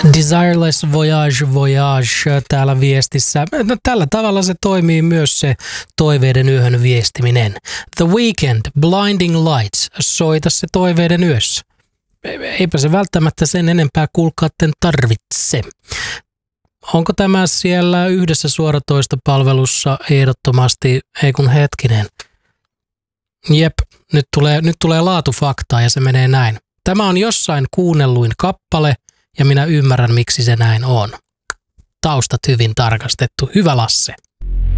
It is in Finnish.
Desireless Voyage Voyage täällä viestissä. No, tällä tavalla se toimii myös se toiveiden yöhön viestiminen. The Weeknd, Blinding Lights, soita se toiveiden yössä. Eipä se välttämättä sen enempää kuulkaatten tarvitse. Onko tämä siellä yhdessä suoratoistopalvelussa ehdottomasti, ei kun hetkinen. Jep, nyt tulee laatufaktaa ja se menee näin. Tämä on jossain kuunnelluin kappale ja minä ymmärrän miksi se näin on. Taustat hyvin tarkastettu. Hyvä Lasse.